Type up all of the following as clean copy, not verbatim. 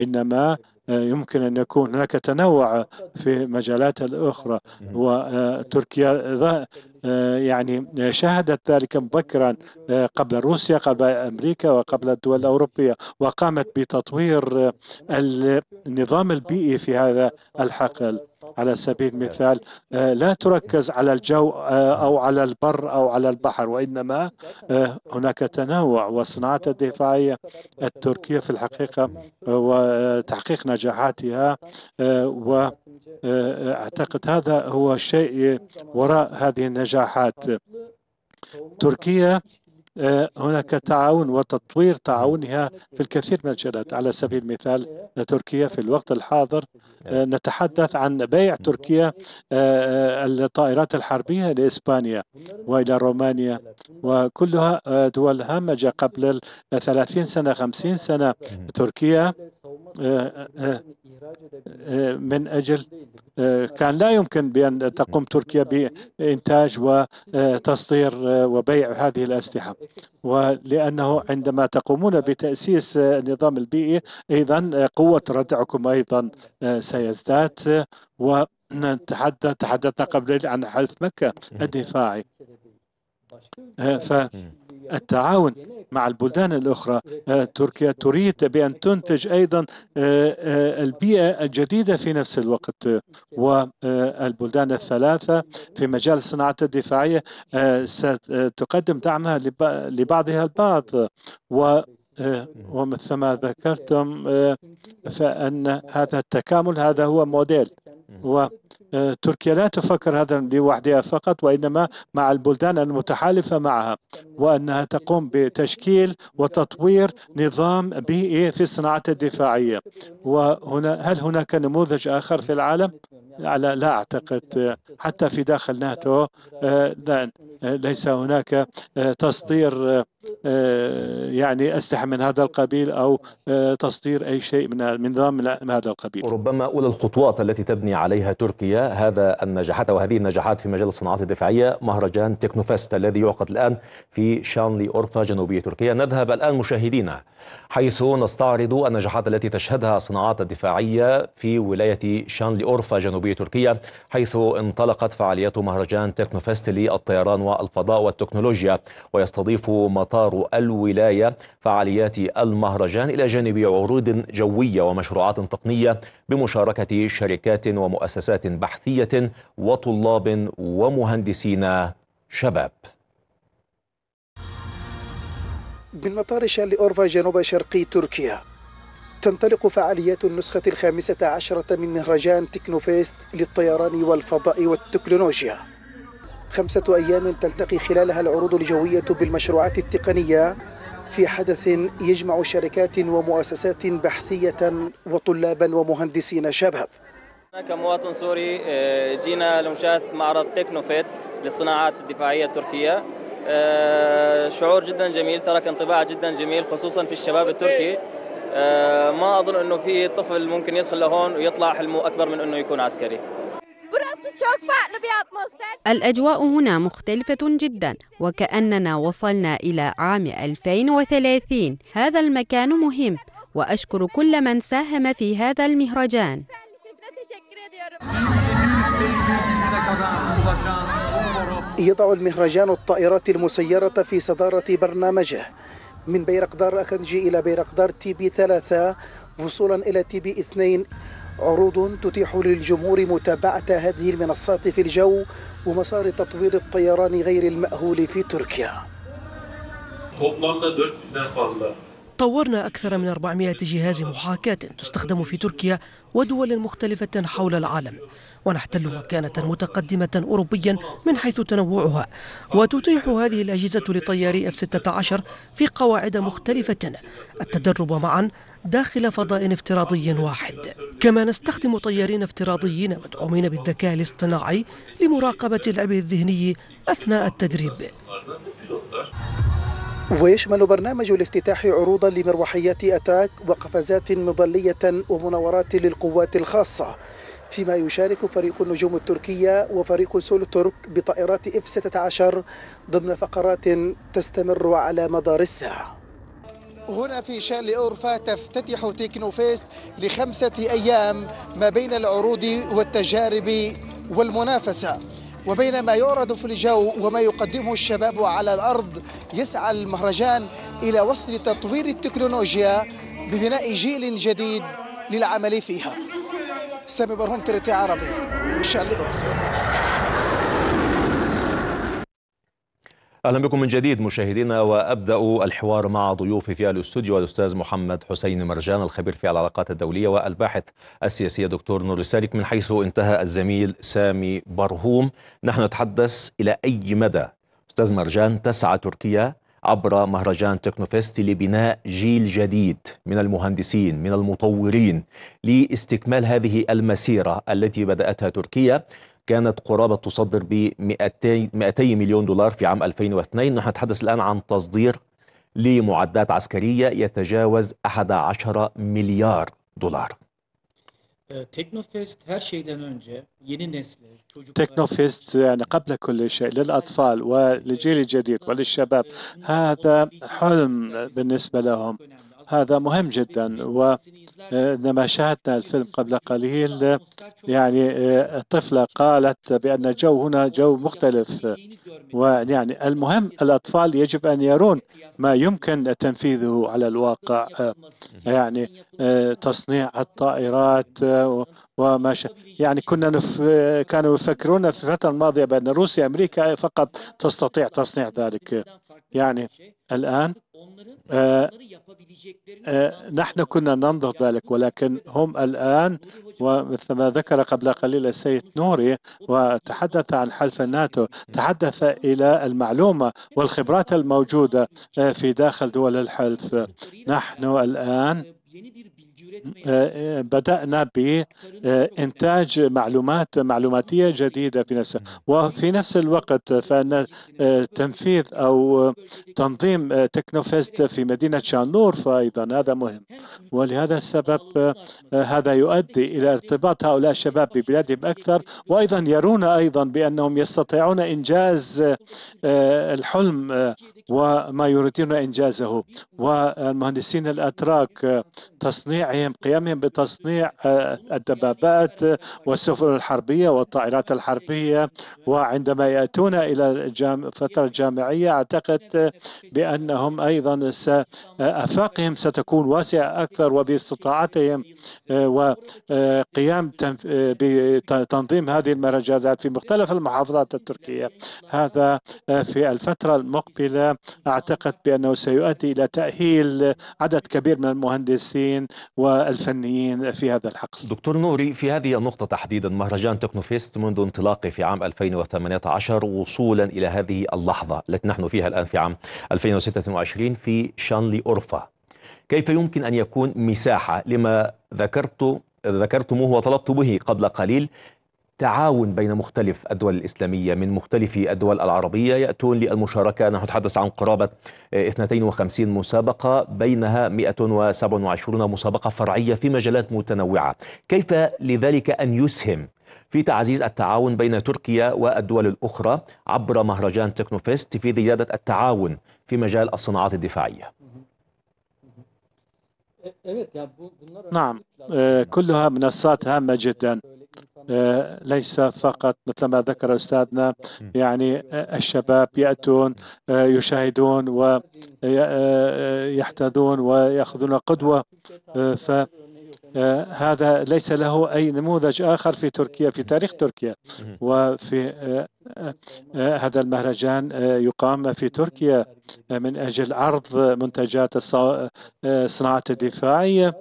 إنما يمكن أن يكون هناك تنوع في مجالات الأخرى. وتركيا يعني شاهدت ذلك مبكرا قبل روسيا، قبل أمريكا، وقبل الدول الأوروبية، وقامت بتطوير النظام البيئي في هذا الحقل. على سبيل المثال لا تركز على الجو أو على البر أو على البحر، وإنما هناك تنوع. والصناعات الدفاعية التركية في الحقيقة وتحقيق نجاحاتها، وأعتقد هذا هو الشيء وراء هذه النجاحات. تركيا هناك تعاون وتطوير تعاونها في الكثير من المجالات. على سبيل المثال تركيا في الوقت الحاضر نتحدث عن بيع تركيا الطائرات الحربية لإسبانيا وإلى رومانيا، وكلها دول هامجة. قبل 30 سنة 50 سنة تركيا من أجل كان لا يمكن بأن تقوم تركيا بإنتاج وتصدير وبيع هذه الأسلحة، ولأنه عندما تقومون بتأسيس النظام البيئي أيضا قوة ردعكم أيضا سيزداد. تحدثنا قبل عن حلف مكة الدفاعي، فالتعاون مع البلدان الأخرى. تركيا تريد بأن تنتج أيضا البيئة الجديدة في نفس الوقت، والبلدان الثلاثة في مجال الصناعات الدفاعية ستقدم دعمها لبعضها البعض. ومثل ما ذكرتم فأن هذا التكامل هذا هو موديل، وتركيا لا تفكر هذا لوحدها فقط، وإنما مع البلدان المتحالفة معها، وأنها تقوم بتشكيل وتطوير نظام بيئي في الصناعات الدفاعية. وهنا هل هناك نموذج آخر في العالم؟ لا أعتقد. حتى في داخل ناتو ليس هناك تصدير يعني أسلحة من هذا القبيل أو تصدير أي شيء من نظام من هذا القبيل. ربما أولى الخطوات التي تبني عليها تركيا هذا النجاحات وهذه النجاحات في مجال الصناعات الدفاعية مهرجان تكنوفست الذي يعقد الآن في شانلي أورفا جنوبية تركيا. نذهب الآن مشاهدينا حيث نستعرض النجاحات التي تشهدها الصناعات الدفاعية في ولاية شانلي أورفا جنوبية تركيا، حيث انطلقت فعاليات مهرجان تكنوفست للطيران والفضاء والتكنولوجيا، ويستضيف مطار الولاية فعاليات المهرجان إلى جانب عروض جوية ومشروعات تقنية بمشاركة شركات ومؤسسات بحثية وطلاب ومهندسين شباب. من مطار شانلي أورفا جنوب شرقي تركيا تنطلق فعاليات النسخة 15 من مهرجان تكنوفيست للطيران والفضاء والتكنولوجيا. 5 أيام تلتقي خلالها العروض الجوية بالمشروعات التقنية في حدث يجمع شركات ومؤسسات بحثية وطلابا ومهندسين شباب. كمواطن سوري جينا لمشاهدة معرض تكنوفيت للصناعات الدفاعية التركية. شعور جدا جميل، ترك انطباع جدا جميل خصوصا في الشباب التركي. ما أظن أنه في طفل ممكن يدخل لهون ويطلع حلمه أكبر من أنه يكون عسكري. الأجواء هنا مختلفة جدا، وكأننا وصلنا إلى عام 2030. هذا المكان مهم، وأشكر كل من ساهم في هذا المهرجان. يضع المهرجان الطائرات المسيرة في صدارة برنامجه، من بيرقدار أكنجي إلى بيرقدار تي بي 3 وصولا إلى تي بي 2. عروض تتيح للجمهور متابعة هذه المنصات في الجو ومسار تطوير الطيران غير المأهول في تركيا. طورنا أكثر من 400 جهاز محاكاة تستخدم في تركيا ودول مختلفة حول العالم، ونحتل مكانة متقدمة أوروبيا من حيث تنوعها، وتتيح هذه الأجهزة لطياري F-16 في قواعد مختلفة التدرب معا داخل فضاء افتراضي واحد. كما نستخدم طيارين افتراضيين مدعومين بالذكاء الاصطناعي لمراقبة العبء الذهني أثناء التدريب. ويشمل برنامج الافتتاح عروضا لمروحيات أتاك وقفزات مظلية ومناورات للقوات الخاصة، فيما يشارك فريق النجوم التركية وفريق سول ترك بطائرات F-16 ضمن فقرات تستمر على مدار الساعة. هنا في شارل أورفا تفتتح تكنوفيست ل5 أيام ما بين العروض والتجارب والمنافسة. وبين ما يعرض في الجو وما يقدمه الشباب على الأرض، يسعى المهرجان إلى وصل تطوير التكنولوجيا ببناء جيل جديد للعمل فيها. سامي برهوم، ترتي عربي، شارل أورفا. أهلا بكم من جديد مشاهدينا، وأبدأ الحوار مع ضيوفي في الاستوديو الأستاذ محمد حسين مرجان الخبير في العلاقات الدولية والباحث السياسي دكتور نور السالك، من حيث انتهى الزميل سامي برهوم. نحن نتحدث إلى أي مدى أستاذ مرجان تسعى تركيا عبر مهرجان تكنوفيست لبناء جيل جديد من المهندسين من المطورين لاستكمال هذه المسيرة التي بدأتها تركيا؟ كانت قرابة تصدر ب 200 مليون دولار في عام 2002. نحن نتحدث الآن عن تصدير لمعدات عسكرية يتجاوز 11 مليار دولار. تكنوفيست يعني قبل كل شيء للأطفال وللجيل الجديد وللشباب، هذا حلم بالنسبة لهم، هذا مهم جدا. وعندما شاهدنا الفيلم قبل قليل يعني الطفلة قالت بأن الجو هنا جو مختلف، ويعني المهم الأطفال يجب أن يرون ما يمكن تنفيذه على الواقع، يعني تصنيع الطائرات وما يعني كانوا يفكرون في الفترة الماضية بأن روسيا أمريكا فقط تستطيع تصنيع ذلك. يعني الآن نحن كنا ننظر ذلك، ولكن هم الآن، ومثل ما ذكر قبل قليل السيد نوري وتحدث عن حلف الناتو، تحدث إلى المعلومة والخبرات الموجودة في داخل دول الحلف. نحن الآن بدأنا بإنتاج معلوماتية جديدة في نفسها، وفي نفس الوقت فإن تنفيذ أو تنظيم تكنوفيست في مدينة شانلور فأيضا هذا مهم. ولهذا السبب هذا يؤدي إلى ارتباط هؤلاء الشباب ببلادهم أكثر، وأيضا يرون أيضا بأنهم يستطيعون إنجاز الحلم وما يريدون إنجازه. والمهندسين الأتراك قيامهم بتصنيع الدبابات والسفن الحربية والطائرات الحربية، وعندما يأتون إلى الفترة الجامعية أعتقد بأنهم أيضا آفاقهم ستكون واسعة أكثر، وباستطاعتهم وقيام بتنظيم هذه المهرجانات في مختلف المحافظات التركية. هذا في الفترة المقبلة أعتقد بأنه سيؤدي إلى تأهيل عدد كبير من المهندسين والفنيين في هذا الحقل. دكتور نوري، في هذه النقطة تحديدا، مهرجان تكنوفيست منذ انطلاقه في عام 2018 وصولا إلى هذه اللحظة التي نحن فيها الآن في عام 2026 في شانلي أورفا، كيف يمكن أن يكون مساحة لما ذكرتموه وطلبت به قبل قليل، تعاون بين مختلف الدول الإسلامية من مختلف الدول العربية يأتون للمشاركة؟ نحن نتحدث عن قرابة 52 مسابقة، بينها 127 مسابقة فرعية في مجالات متنوعة. كيف لذلك أن يسهم في تعزيز التعاون بين تركيا والدول الأخرى عبر مهرجان تكنوفيست في زيادة التعاون في مجال الصناعات الدفاعية؟ نعم، كلها منصات هامة جدا، ليس فقط مثل ما ذكر أستاذنا يعني الشباب يأتون يشاهدون ويحتذون ويأخذون قدوة، فهذا ليس له أي نموذج آخر في تركيا، في تاريخ تركيا. وفي هذا المهرجان يقام في تركيا من أجل عرض منتجات الصناعات الدفاعية.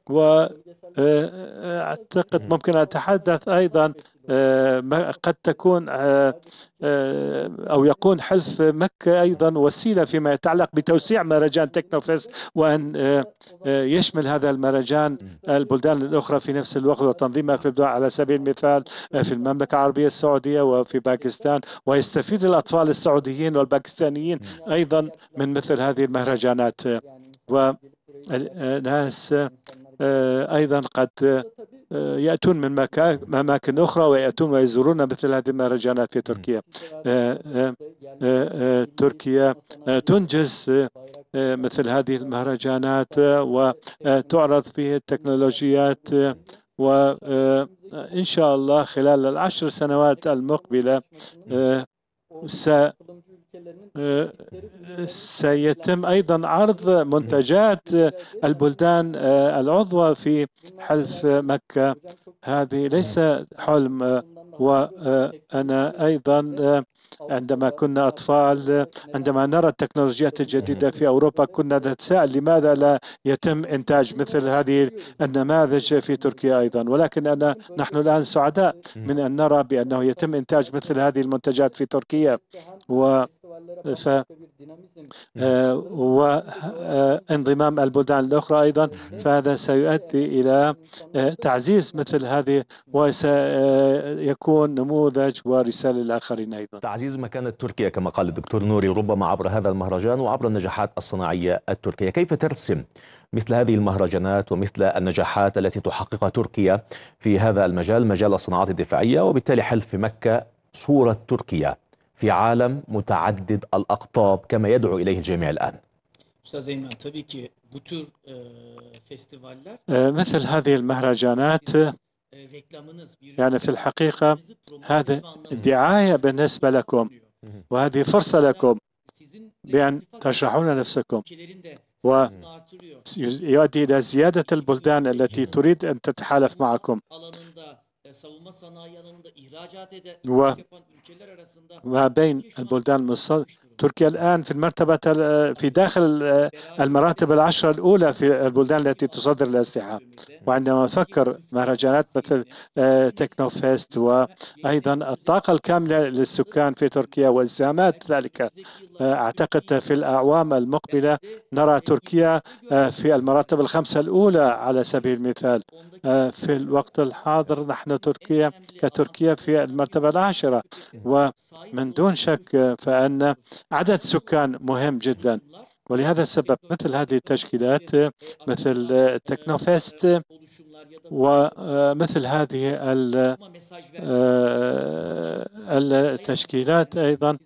وأعتقد ممكن أتحدث أيضا قد تكون أو يكون حلف مكة أيضا وسيلة فيما يتعلق بتوسيع مهرجان تكنوفيست، وأن يشمل هذا المهرجان البلدان الأخرى في نفس الوقت وتنظيمها في على سبيل المثال في المملكة العربية السعودية وفي باكستان، ويستفيد الأطفال السعوديين والباكستانيين أيضا من مثل هذه المهرجانات. والناس أيضا قد يأتون من أماكن أخرى ويأتون ويزورون مثل هذه المهرجانات في تركيا. تركيا تنجز مثل هذه المهرجانات وتعرض فيه التكنولوجيات، وإن شاء الله خلال ال10 سنوات المقبلة سيتم أيضا عرض منتجات البلدان العضوة في حلف مكة. هذه ليس حلم، وأنا أيضا عندما كنا أطفال عندما نرى التكنولوجيات الجديدة في أوروبا كنا نتساءل لماذا لا يتم إنتاج مثل هذه النماذج في تركيا أيضا، ولكن نحن الآن سعداء من أن نرى بأنه يتم إنتاج مثل هذه المنتجات في تركيا. وانضمام البلدان الأخرى أيضا، فهذا سيؤدي إلى تعزيز مثل هذه وسيكون نموذج ورسالة للآخرين أيضا. تعزيز مكانة تركيا كما قال الدكتور نوري ربما عبر هذا المهرجان وعبر النجاحات الصناعية التركية. كيف ترسم مثل هذه المهرجانات ومثل النجاحات التي تحققها تركيا في هذا المجال، مجال الصناعات الدفاعية، وبالتالي حلف مكة صورة تركيا في عالم متعدد الأقطاب كما يدعو إليه الجميع الآن؟ مثل هذه المهرجانات يعني في الحقيقة هذا دعاية بالنسبة لكم، وهذه فرصة لكم بأن تشرحون نفسكم، ويؤدي إلى زيادة البلدان التي تريد أن تتحالف معكم. وما بين البلدان تركيا الآن في المرتبة في داخل المراتب ال10 الأولى في البلدان التي تصدر الأسلحة. وعندما نفكر مهرجانات مثل تكنوفيست وأيضا الطاقة الكاملة للسكان في تركيا والزامات ذلك، أعتقد في الأعوام المقبلة نرى تركيا في المراتب ال5 الأولى على سبيل المثال. في الوقت الحاضر نحن كتركيا في المرتبة ال10، ومن دون شك فإن عدد سكان مهم جدا. ولهذا السبب مثل هذه التشكيلات مثل تكنوفيست ومثل هذه التشكيلات أيضا،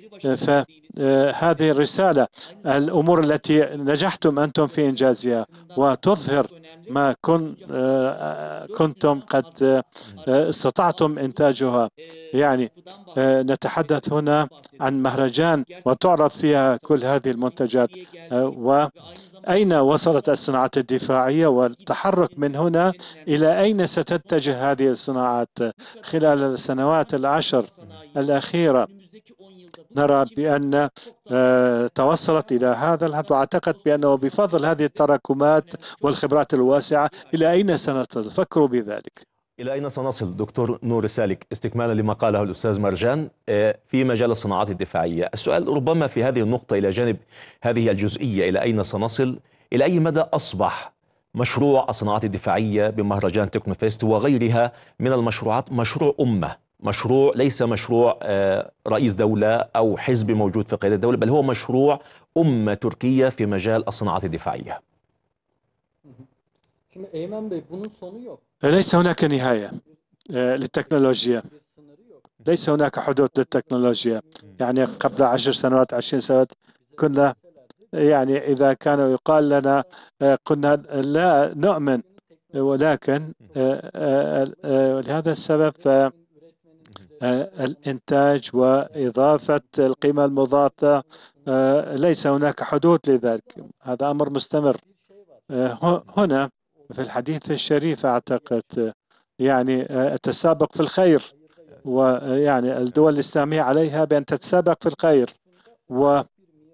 فهذه الرسالة الأمور التي نجحتم أنتم في إنجازها وتظهر ما كنتم قد استطعتم إنتاجها. يعني نتحدث هنا عن مهرجان وتعرض فيها كل هذه المنتجات، وأين وصلت الصناعات الدفاعية والتحرك من هنا إلى أين ستتجه هذه الصناعات خلال السنوات ال10 الأخيرة. نرى بأن توصلت إلى هذا الحد، وأعتقد بأنه بفضل هذه التراكمات والخبرات الواسعة إلى أين سنصل؟ فكروا بذلك. إلى أين سنصل دكتور نور سالك؟ استكمالا لما قاله الأستاذ مرجان في مجال الصناعات الدفاعية، السؤال ربما في هذه النقطة إلى جانب هذه الجزئية إلى أين سنصل، إلى أي مدى أصبح مشروع الصناعات الدفاعية بمهرجان تكنوفيست وغيرها من المشروعات مشروع أمة، مشروع ليس مشروع رئيس دولة أو حزب موجود في قيادة الدولة، بل هو مشروع أمة تركية في مجال الصناعات الدفاعية؟ ليس هناك نهاية للتكنولوجيا، ليس هناك حدود للتكنولوجيا. يعني قبل 10 سنوات 20 سنوات كنا يعني إذا كانوا يقال لنا قلنا لا نؤمن، ولكن لهذا السبب الإنتاج وإضافة القيمة المضافة ليس هناك حدود لذلك، هذا أمر مستمر. هنا في الحديث الشريف أعتقد يعني التسابق في الخير، ويعني الدول الإسلامية عليها بأن تتسابق في الخير، وهذا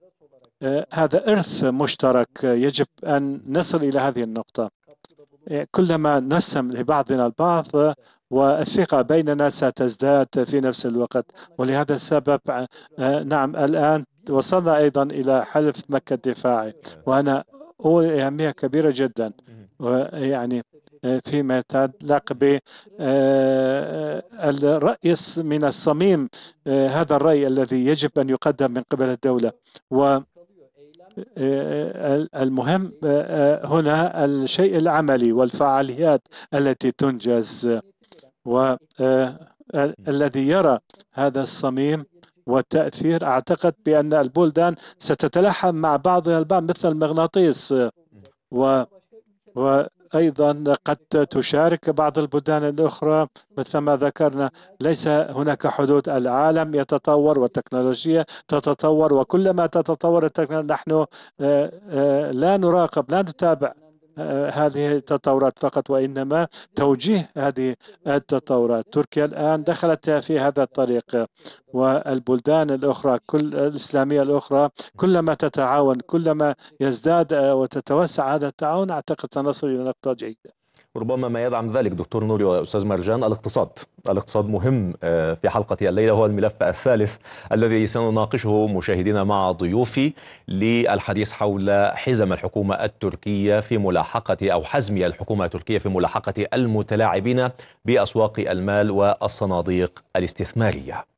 إرث مشترك يجب أن نصل إلى هذه النقطة. كلما نسهم لبعضنا البعض والثقة بيننا ستزداد في نفس الوقت. ولهذا السبب نعم الآن وصلنا أيضا إلى حلف مكة الدفاعي، وأنا أولي أهمية كبيرة جدا، ويعني فيما يتعلق بالرأي من الصميم، هذا الرأي الذي يجب أن يقدم من قبل الدولة. المهم هنا الشيء العملي والفعاليات التي تنجز، والذي يرى هذا الصميم والتأثير أعتقد بأن البلدان ستتلحم مع بعضها البعض مثل المغناطيس، وأيضا قد تشارك بعض البلدان الأخرى مثل ما ذكرنا. ليس هناك حدود، العالم يتطور والتكنولوجيا تتطور، وكلما تتطور التكنولوجيا نحن لا نراقب، لا نتابع هذه التطورات فقط، وإنما توجيه هذه التطورات. تركيا الآن دخلت في هذا الطريق، والبلدان الأخرى الإسلامية الأخرى كلما تتعاون كلما يزداد وتتوسع هذا التعاون، أعتقد سنصل إلى نقطة جيدة. ربما ما يدعم ذلك دكتور نوري وأستاذ مرجان الاقتصاد مهم في حلقة الليلة، هو الملف الثالث الذي سنناقشه مشاهدينا مع ضيوفي للحديث حول حزم الحكومة التركية في ملاحقة أو حزم الحكومة التركية في ملاحقة المتلاعبين بأسواق المال والصناديق الاستثمارية.